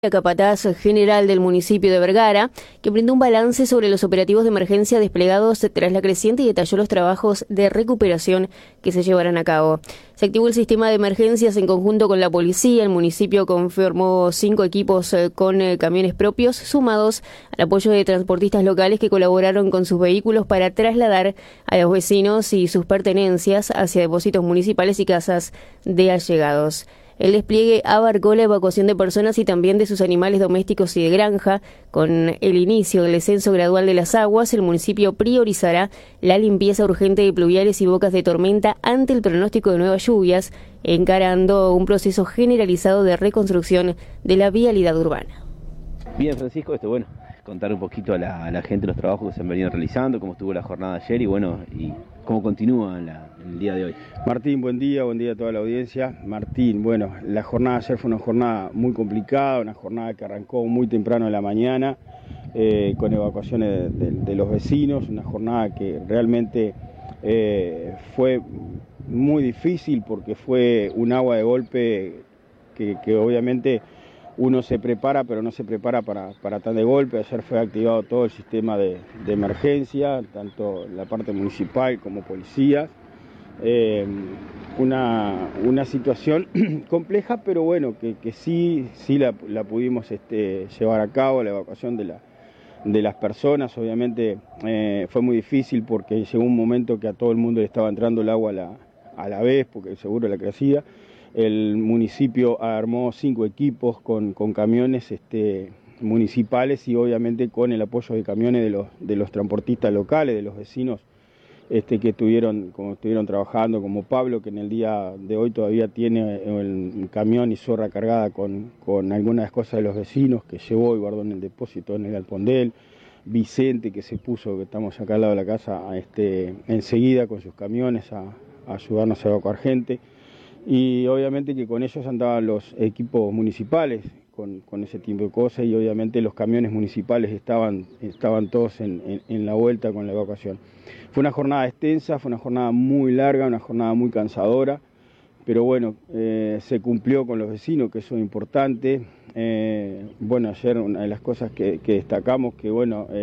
Capataz general del municipio de Vergara, que brindó un balance sobre los operativos de emergencia desplegados tras la creciente y detalló los trabajos de recuperación que se llevarán a cabo. Se activó el sistema de emergencias en conjunto con la policía. El municipio conformó 5 equipos con camiones propios, sumados al apoyo de transportistas locales que colaboraron con sus vehículos para trasladar a los vecinos y sus pertenencias hacia depósitos municipales y casas de allegados. El despliegue abarcó la evacuación de personas y también de sus animales domésticos y de granja. Con el inicio del descenso gradual de las aguas, el municipio priorizará la limpieza urgente de pluviales y bocas de tormenta ante el pronóstico de nuevas lluvias, encarando un proceso generalizado de reconstrucción de la vialidad urbana. Bien, Francisco, contar un poquito a la gente los trabajos que se han venido realizando, cómo estuvo la jornada de ayer y cómo continúa el día de hoy. Martín, buen día a toda la audiencia. Martín, la jornada de ayer fue una jornada muy complicada, una jornada que arrancó muy temprano en la mañana, con evacuaciones de los vecinos, una jornada que realmente fue muy difícil porque fue un agua de golpe que obviamente uno se prepara, pero no se prepara para tan de golpe. Ayer fue activado todo el sistema de emergencia, tanto la parte municipal como policías. Una situación compleja, pero que sí la pudimos llevar a cabo, la evacuación de las personas. Obviamente fue muy difícil porque llegó un momento que a todo el mundo le estaba entrando el agua a la vez, porque seguro la crecía. El municipio armó 5 equipos con camiones municipales y obviamente con el apoyo de camiones de los transportistas locales, de los vecinos que estuvieron trabajando, como Pablo, que en el día de hoy todavía tiene el camión y zorra cargada con algunas cosas de los vecinos que llevó y guardó en el depósito en el galpón de él. Vicente, que estamos acá al lado de la casa, enseguida con sus camiones a ayudarnos a evacuar gente. Y obviamente que con ellos andaban los equipos municipales con ese tipo de cosas, y obviamente los camiones municipales estaban todos en la vuelta con la evacuación. Fue una jornada extensa, fue una jornada muy larga, una jornada muy cansadora, pero se cumplió con los vecinos, que eso es importante. Ayer una de las cosas que destacamos, que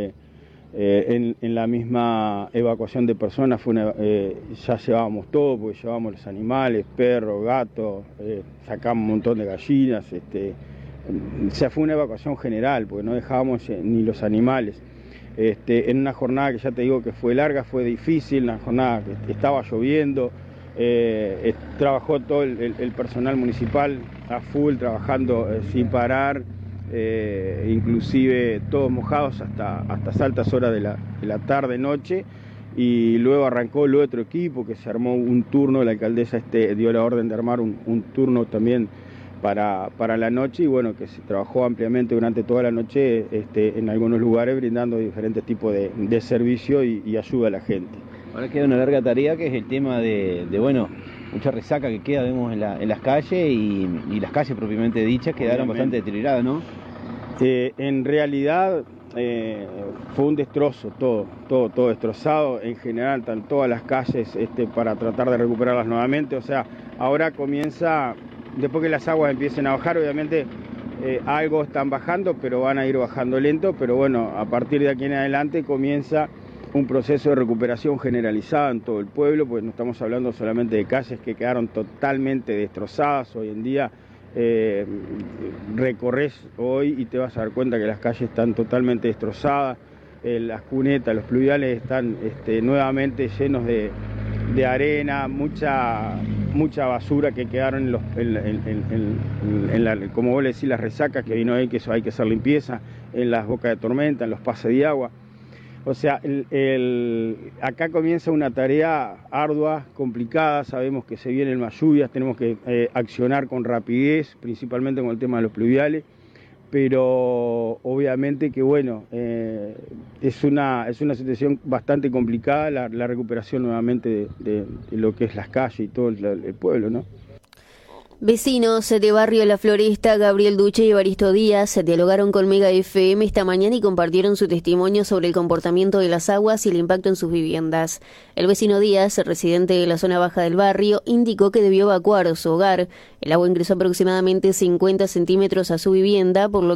en la misma evacuación de personas ya llevábamos todo, porque llevábamos los animales, perros, gatos, sacamos un montón de gallinas, fue una evacuación general, porque no dejábamos ni los animales. En una jornada que ya te digo que fue larga, fue difícil, una jornada que estaba lloviendo, trabajó todo el personal municipal a full, trabajando sin parar. Inclusive todos mojados hasta altas horas de la tarde, noche, y luego arrancó el otro equipo que se armó un turno. La alcaldesa dio la orden de armar un turno también para la noche, y que se trabajó ampliamente durante toda la noche en algunos lugares, brindando diferentes tipos de servicio y ayuda a la gente. Ahora queda una larga tarea, que es el tema de mucha resaca que queda, vemos en las calles, y las calles propiamente dichas quedaron bastante deterioradas, ¿no? En realidad fue un destrozo, todo destrozado en general, están todas las calles para tratar de recuperarlas nuevamente. O sea, ahora comienza, después que las aguas empiecen a bajar, obviamente algo están bajando, pero van a ir bajando lento, pero a partir de aquí en adelante comienza un proceso de recuperación generalizada en todo el pueblo, porque no estamos hablando solamente de calles que quedaron totalmente destrozadas. Hoy en día recorres hoy y te vas a dar cuenta que las calles están totalmente destrozadas, las cunetas, los pluviales están nuevamente llenos de arena, mucha basura que quedaron como vos le decís, las resacas que vino ahí, que eso hay que hacer limpieza, en las bocas de tormenta, en los pases de agua. O sea, acá comienza una tarea ardua, complicada. Sabemos que se vienen más lluvias, tenemos que accionar con rapidez, principalmente con el tema de los pluviales, pero obviamente que es una situación bastante complicada la recuperación nuevamente de lo que es las calles y todo el pueblo, ¿no? Vecinos de Barrio La Floresta, Gabriel Duche y Evaristo Díaz, dialogaron con Mega FM esta mañana y compartieron su testimonio sobre el comportamiento de las aguas y el impacto en sus viviendas. El vecino Díaz, residente de la zona baja del barrio, indicó que debió evacuar su hogar. El agua ingresó aproximadamente 50 centímetros a su vivienda, por lo